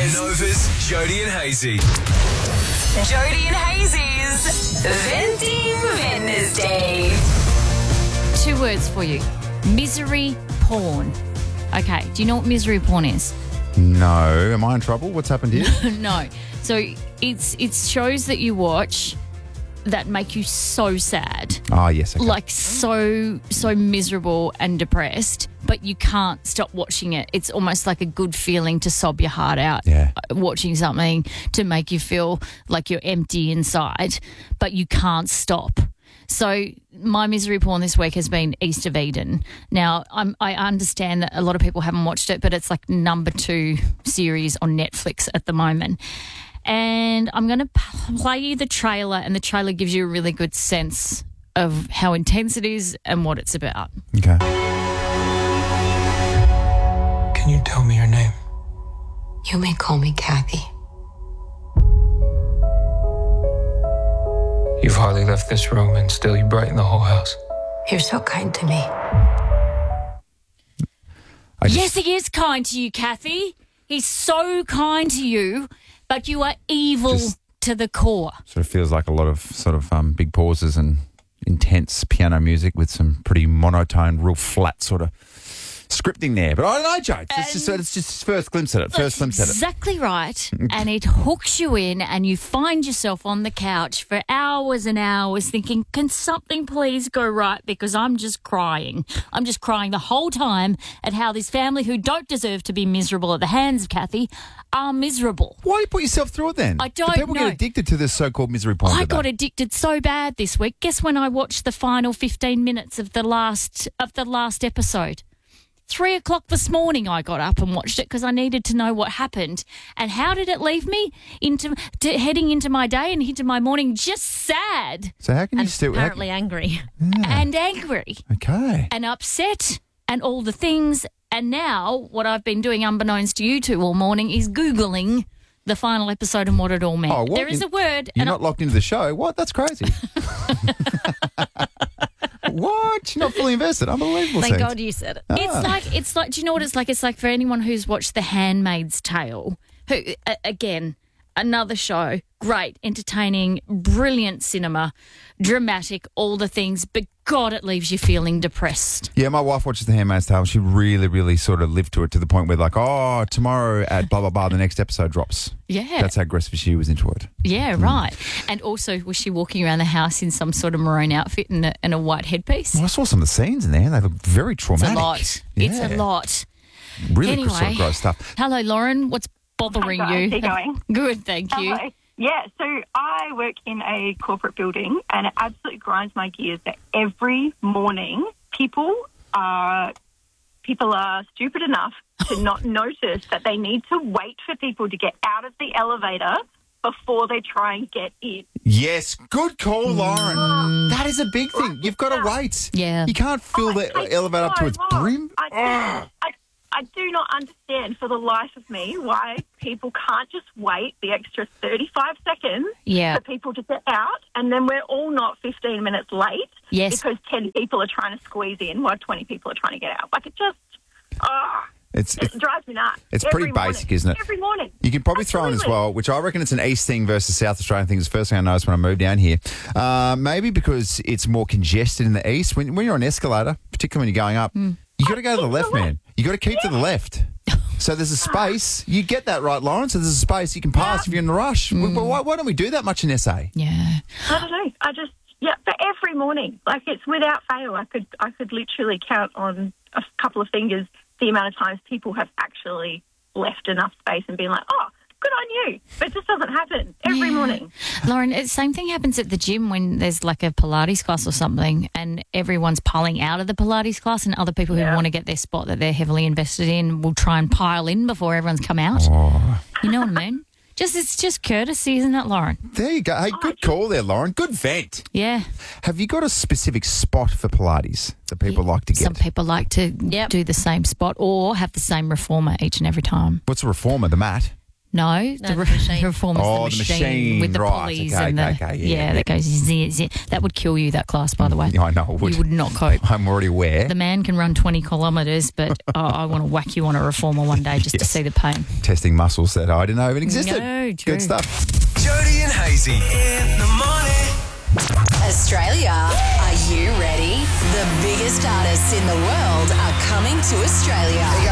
Nova's Jody and Hazy. Jody and Hazy's Venting Wednesday. 2 words for you. Misery porn. Okay, do you know what misery porn is? No. Am I in trouble? What's happened here? No. So it's shows that you watch that make you so sad. Oh, yes. Okay. Like so miserable and depressed, but you can't stop watching it. It's almost like a good feeling to sob your heart out. Yeah. Watching something to make you feel like you're empty inside, but you can't stop. So my misery porn this week has been East of Eden. Now, I understand that a lot of people haven't watched it, but it's like number 2 series on Netflix at the moment. And I'm going to play you the trailer, and the trailer gives you a really good sense of how intense it is and what it's about. Okay. Can you tell me your name? You may call me Kathy. You've hardly left this room and still you brighten the whole house. You're so kind to me. Yes, he is kind to you, Kathy. He's so kind to you, but you are evil to the core. Sort of feels like a lot of big pauses and intense piano music with some pretty monotone, real flat sort of scripting there. But I don't know, Joe. It's just first glimpse at it. Exactly right. And it hooks you in, and you find yourself on the couch for hours and hours thinking, can something please go right? Because I'm just crying. I'm just crying the whole time at how this family, who don't deserve to be miserable at the hands of Kathy, are miserable. Why do you put yourself through it then? I don't People know. get addicted to this so-called misery porn. I got addicted so bad this week. Guess when I watched the final 15 minutes of the last episode? 3 o'clock this morning I got up and watched it because I needed to know what happened. And how did it leave me? Heading into my day and into my morning just sad. So how can you still... Apparently angry. Yeah. And angry. Okay. And upset and all the things. And now what I've been doing, unbeknownst to you two all morning, is Googling the final episode and what it all meant. Oh, what? There is a word. You're not locked into the show? What? That's crazy. What? You're not fully invested? Unbelievable. Thank Sense. God you said it. It's like, do you know what it's like? It's like for anyone who's watched The Handmaid's Tale, who, again, another show, great, entertaining, brilliant cinema, dramatic, all the things, but God, it leaves you feeling depressed. Yeah, my wife watches The Handmaid's Tale. She really, really sort of lived to it to the point where like, oh, tomorrow at blah, blah, blah, the next episode drops. Yeah. That's how aggressive she was into it. Yeah, right. And also, was she walking around the house in some sort of maroon outfit and a white headpiece? Well, I saw some of the scenes in there and they look very traumatic. It's a lot. Yeah. It's a lot. Really sort Anyway. of gross stuff. Hello, Lauren. What's bothering Hi, guys. you? How you going? Good, thank you. Hello. Yeah, so I work in a corporate building, and it absolutely grinds my gears that every morning people are stupid enough to not notice that they need to wait for people to get out of the elevator before they try and get in. Yes, good call, Lauren. That is a big thing. You've got to wait. Yeah. You can't fill the elevator up to its brim. I do not understand for the life of me why people can't just wait the extra 35 seconds for people to get out, and then we're all not 15 minutes late because 10 people are trying to squeeze in while 20 people are trying to get out. Like, it just... It drives me nuts. It's pretty basic, isn't it? Every morning. You can probably throw in as well, which I reckon it's an East thing versus South Australian thing. It's the first thing I noticed when I moved down here. Maybe because it's more congested in the East. When you're on an escalator, particularly when you're going up, you got to go to the left, man. You got to keep to the left. So there's a space. You get that right, Lauren. So there's a space you can pass if you're in a rush. Why don't we do that much in SA? Yeah. I don't know. But every morning, like, it's without fail. I could literally count on a couple of fingers the amount of times people have actually left enough space and been like, oh, good on you. But it just doesn't happen every morning. Lauren, the same thing happens at the gym when there's like a Pilates class or something and everyone's piling out of the Pilates class, and other people who want to get their spot that they're heavily invested in will try and pile in before everyone's come out. Oh. You know what I mean? It's just courtesy, isn't it, Lauren? There you go. Hey, good call there, Lauren. Good vent. Yeah. Have you got a specific spot for Pilates that people like to get? Some people like to do the same spot or have the same reformer each and every time. What's a reformer? The mat? No, the machine. reform is Oh, the machine with the right. pulleys Okay, and the okay, yeah. that goes zzz, zzz. That would kill you, that class, by the way. I know it would. You would not cope. I'm already aware. The man can run 20 kilometres, but I want to whack you on a reformer one day just to see the pain. Testing muscles that I didn't know even existed. No, true. Good stuff. Jody and Hazy in the morning. Australia, are you ready? The biggest artists in the world are coming to Australia.